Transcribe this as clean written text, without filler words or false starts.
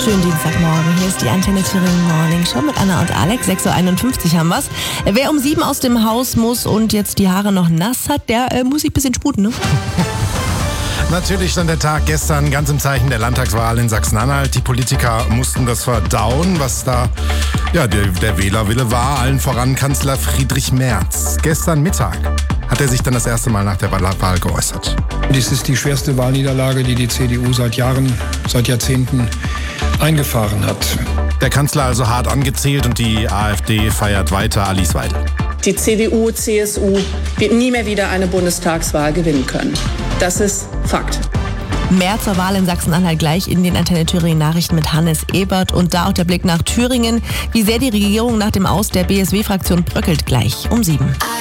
Schönen Dienstagmorgen, hier ist die Antenne Thüringen Morning Show mit Anna und Alex. 6.51 Uhr haben wir's. Wer um 7 aus dem Haus muss und jetzt die Haare noch nass hat, der muss sich ein bisschen sputen, ne? Natürlich stand der Tag gestern ganz im Zeichen der Landtagswahl in Sachsen-Anhalt. Die Politiker mussten das verdauen, was da der Wählerwille war. Allen voran Kanzler Friedrich Merz. Gestern Mittag hat er sich dann das erste Mal nach der Wahl geäußert. Dies ist die schwerste Wahlniederlage, die die CDU seit Jahrzehnten eingefahren hat. Der Kanzler also hart angezählt und die AfD feiert weiter Alice Weidel. Die CDU, CSU wird nie mehr wieder eine Bundestagswahl gewinnen können. Das ist Fakt. Mehr zur Wahl in Sachsen-Anhalt gleich in den Antenne Thüringen Nachrichten mit Hannes Ebert. Und da auch der Blick nach Thüringen. Wie sehr die Regierung nach dem Aus der BSW-Fraktion bröckelt, gleich um 7.